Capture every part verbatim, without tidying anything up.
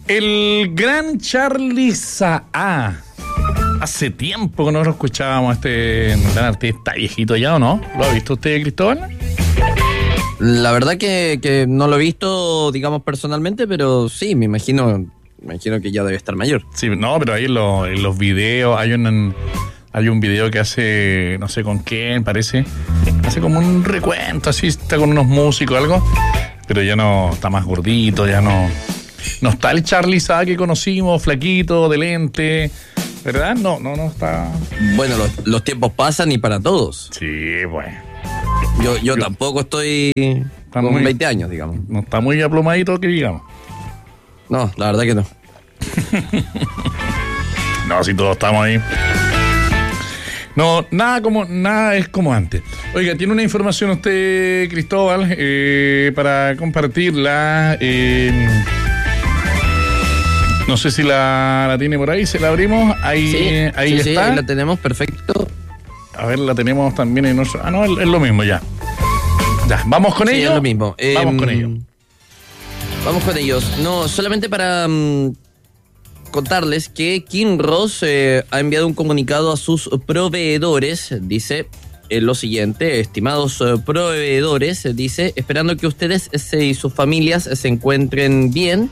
El gran Charly Saá. Hace tiempo que no lo escuchábamos, este gran artista viejito ya, ¿o no? ¿Lo ha visto usted, Cristóbal? La verdad que, que no lo he visto, digamos, personalmente, pero sí, me imagino, me imagino que ya debe estar mayor. Sí, no, pero ahí en, lo, en los videos hay un, hay un video que hace, no sé con quién, parece, hace como un recuento, así, está con unos músicos o algo, pero ya no, está más gordito, ya no, no está el Charly Saá que conocimos, flaquito, de lente, ¿verdad? No, no, no está. Bueno, los, los tiempos pasan y para todos. Sí, bueno. Yo, yo, yo tampoco estoy con muy, veinte años, digamos. No está muy aplomadito que digamos. No, la verdad que no. No, si todos estamos ahí. No, nada como nada es como antes. Oiga, tiene una información usted, Cristóbal, eh, para compartirla. Eh, no sé si la, la tiene por ahí, se la abrimos. Ahí, sí, ahí sí, está. Sí, ahí la tenemos, perfecto. A ver, la tenemos también en nuestro... Ah, no, es, es lo mismo ya. Ya, ¿vamos con sí, ellos? Es lo mismo. Vamos eh, con ellos. Vamos con ellos. No, solamente para um, contarles que Kinross eh, ha enviado un comunicado a sus proveedores. Dice eh, lo siguiente: estimados eh, proveedores, eh, dice, esperando que ustedes eh, y sus familias eh, se encuentren bien.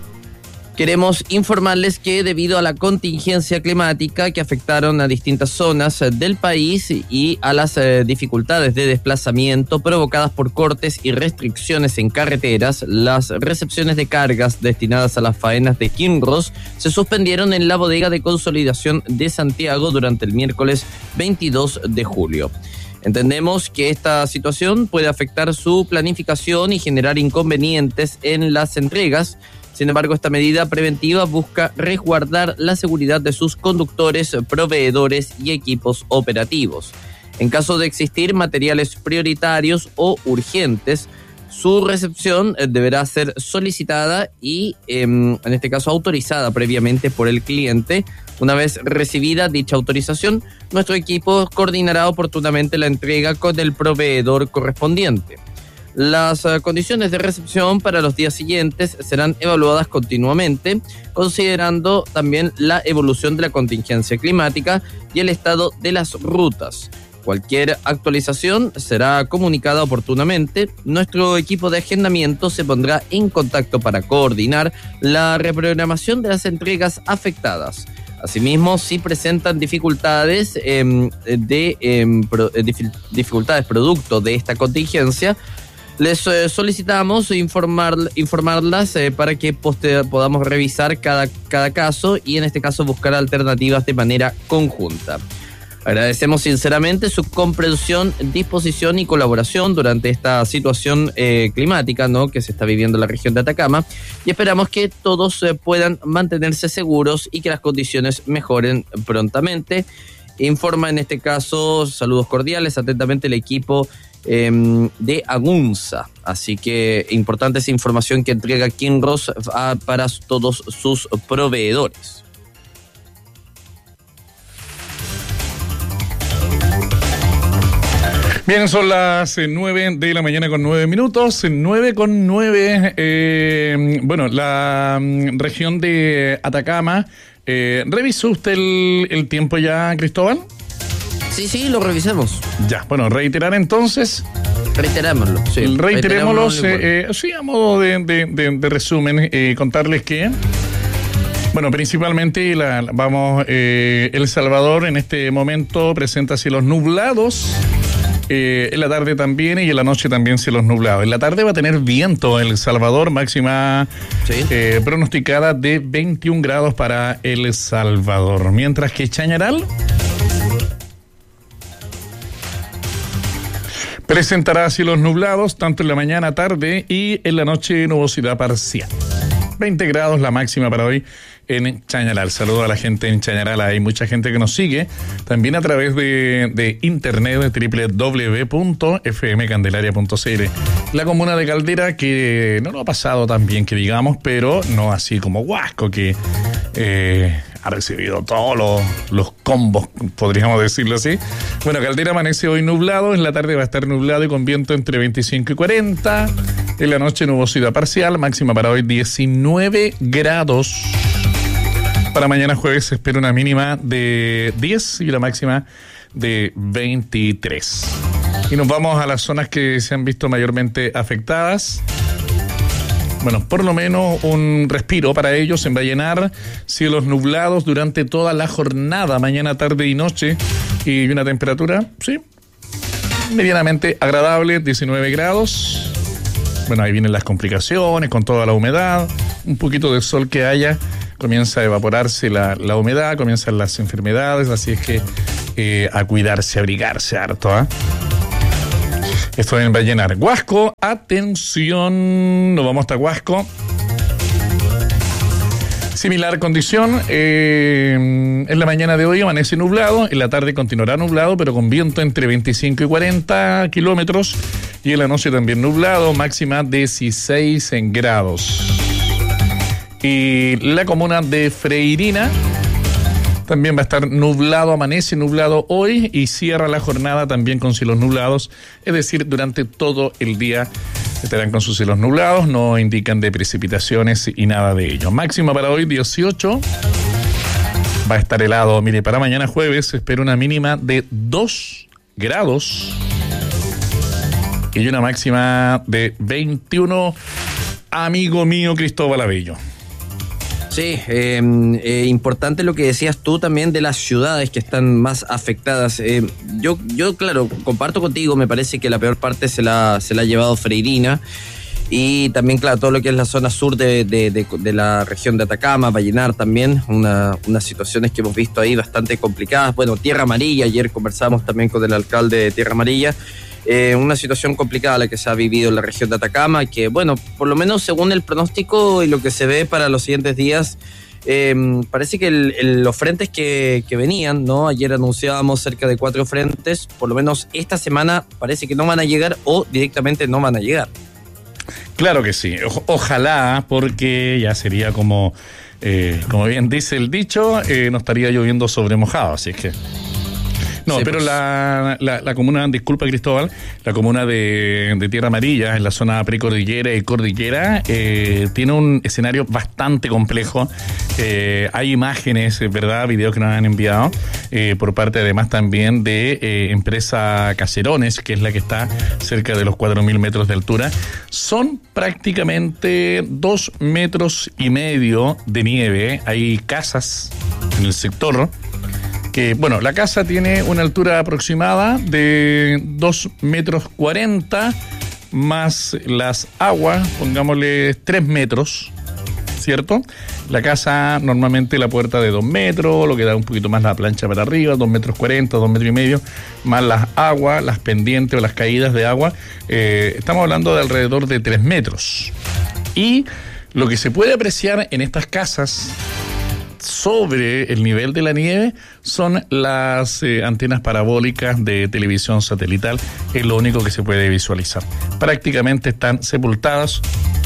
Queremos informarles que debido a la contingencia climática que afectaron a distintas zonas del país y a las eh, dificultades de desplazamiento provocadas por cortes y restricciones en carreteras, las recepciones de cargas destinadas a las faenas de Kinross se suspendieron en la bodega de consolidación de Santiago durante el miércoles veintidós de julio. Entendemos que esta situación puede afectar su planificación y generar inconvenientes en las entregas. Sin embargo, esta medida preventiva busca resguardar la seguridad de sus conductores, proveedores y equipos operativos. En caso de existir materiales prioritarios o urgentes, su recepción deberá ser solicitada y, eh, en este caso, autorizada previamente por el cliente. Una vez recibida dicha autorización, nuestro equipo coordinará oportunamente la entrega con el proveedor correspondiente. Las uh, condiciones de recepción para los días siguientes serán evaluadas continuamente, considerando también la evolución de la contingencia climática y el estado de las rutas. Cualquier actualización será comunicada oportunamente. Nuestro equipo de agendamiento se pondrá en contacto para coordinar la reprogramación de las entregas afectadas. Asimismo, si presentan dificultades eh, de eh, pro, eh, dificultades producto de esta contingencia, les eh, solicitamos informar, informarlas eh, para que poster, podamos revisar cada, cada caso y en este caso buscar alternativas de manera conjunta. Agradecemos sinceramente su comprensión, disposición y colaboración durante esta situación eh, climática, ¿no?, que se está viviendo en la región de Atacama, y esperamos que todos eh, puedan mantenerse seguros y que las condiciones mejoren prontamente. Informa en este caso, saludos cordiales, atentamente el equipo eh, de Agunza. Así que importante esa información que entrega Kinross a, para todos sus proveedores. Bien, son las eh, nueve de la mañana con nueve minutos, nueve con nueve. Eh, bueno, la mm, región de Atacama. Eh, ¿Revisó usted el, el tiempo ya, Cristóbal? Sí, sí, lo revisemos. Ya, bueno, reiterar entonces. Reiterémoslo, sí. Reiterémoslo, eh, eh, sí, a modo de, de, de, de resumen, eh, contarles que, bueno, principalmente la, vamos, eh, El Salvador en este momento presenta cielos nublados. Eh, en la tarde también y en la noche también cielos nublados. En la tarde va a tener viento El Salvador, máxima sí. eh, pronosticada de veintiún grados para El Salvador. Mientras que Chañaral presentará cielos nublados tanto en la mañana, tarde y en la noche nubosidad parcial. veinte grados la máxima para hoy en Chañaral. Saludo a la gente en Chañaral. Hay mucha gente que nos sigue también a través de, de internet de doble u doble u doble u punto f m candelaria punto c l. La comuna de Caldera, que no lo ha pasado tan bien que digamos, pero no así como Huasco, que eh, ha recibido todos los, los combos, podríamos decirlo así. Bueno, Caldera amanece hoy nublado, en la tarde va a estar nublado y con viento entre veinticinco y cuarenta. En la noche nubosidad parcial, máxima para hoy diecinueve grados. Para mañana jueves se espera una mínima de diez y una máxima de veintitrés. Y nos vamos a las zonas que se han visto mayormente afectadas. Bueno, por lo menos un respiro para ellos en Vallenar, cielos nublados durante toda la jornada, mañana, tarde y noche, y una temperatura, sí, medianamente agradable, diecinueve grados. Bueno, ahí vienen las complicaciones con toda la humedad, un poquito de sol que haya, comienza a evaporarse la, la humedad, comienzan las enfermedades, así es que eh, a cuidarse, a abrigarse harto, ¿ah? ¿eh? Esto en Vallenar. Huasco, atención, nos vamos hasta Huasco. Similar condición, eh, en la mañana de hoy amanece nublado, en la tarde continuará nublado, pero con viento entre veinticinco y cuarenta kilómetros, y en la noche también nublado, máxima dieciséis grados. Y la comuna de Freirina también va a estar nublado, amanece nublado hoy y cierra la jornada también con cielos nublados, es decir, durante todo el día estarán con sus cielos nublados, no indican de precipitaciones y nada de ello. Máxima para hoy dieciocho, va a estar helado. Mire, para mañana jueves se espera una mínima de dos grados y una máxima de veintiuno, amigo mío Cristóbal Abello. Sí, eh, eh, importante lo que decías tú también de las ciudades que están más afectadas. Eh, yo, yo, claro, comparto contigo, me parece que la peor parte se la, se la ha llevado Freirina, y también, claro, todo lo que es la zona sur de, de, de, de la región de Atacama, Vallenar también, una, unas situaciones que hemos visto ahí bastante complicadas. Bueno, Tierra Amarilla, ayer conversamos también con el alcalde de Tierra Amarilla. Eh, una situación complicada la que se ha vivido en la región de Atacama, que bueno, por lo menos según el pronóstico y lo que se ve para los siguientes días, eh, parece que el, el, los frentes que, que venían, ¿no? Ayer anunciábamos cerca de cuatro frentes, por lo menos esta semana parece que no van a llegar o directamente no van a llegar. Claro que sí, o, ojalá, porque ya sería como, eh, como bien dice el dicho, eh, no estaría lloviendo sobre mojado, así es que... No, sí, pero pues. la, la, la comuna, disculpa Cristóbal, la comuna de, de Tierra Amarilla, en la zona precordillera y cordillera, eh, tiene un escenario bastante complejo. Eh, hay imágenes, ¿verdad? Videos que nos han enviado eh, por parte además también de eh, empresa Caserones, que es la que está cerca de los cuatro mil metros de altura. Son prácticamente dos metros y medio de nieve. Hay casas en el sector. Que, bueno, la casa tiene una altura aproximada de dos metros cuarenta, más las aguas, pongámosle tres metros, ¿cierto? La casa normalmente la puerta de dos metros, lo que da un poquito más la plancha para arriba, dos metros cuarenta, dos metros y medio, más las aguas, las pendientes o las caídas de agua, eh, estamos hablando de alrededor de tres metros. Y lo que se puede apreciar en estas casas sobre el nivel de la nieve son las eh, antenas parabólicas de televisión satelital, es lo único que se puede visualizar. Prácticamente están sepultadas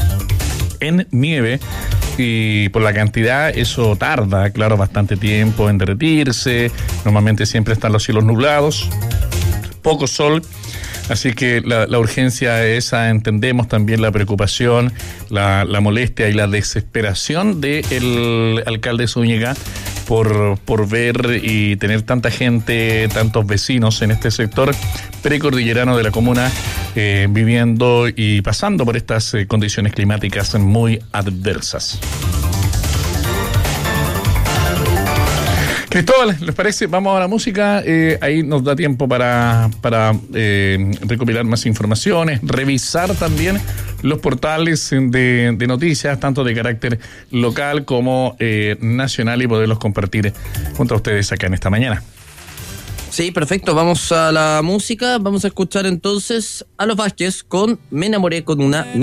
en nieve y por la cantidad eso tarda, claro, bastante tiempo en derretirse. Normalmente siempre están los cielos nublados, poco sol. Así que la, la urgencia esa, entendemos también la preocupación, la, la molestia y la desesperación del alcalde Zúñiga por, por ver y tener tanta gente, tantos vecinos en este sector precordillerano de la comuna eh, viviendo y pasando por estas eh, condiciones climáticas muy adversas. Cristóbal, ¿les parece? Vamos a la música. Eh, ahí nos da tiempo para, para eh, recopilar más informaciones, revisar también los portales de, de noticias, tanto de carácter local como eh, nacional, y poderlos compartir junto a ustedes acá en esta mañana. Sí, perfecto. Vamos a la música. Vamos a escuchar entonces a Los Vázquez con Me enamoré con una